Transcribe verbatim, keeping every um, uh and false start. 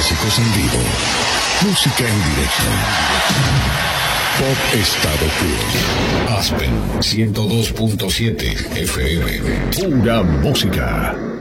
clásicos en vivo. Música en directo. Pop Estado Puro. Aspen ciento dos punto siete F M. Pura música.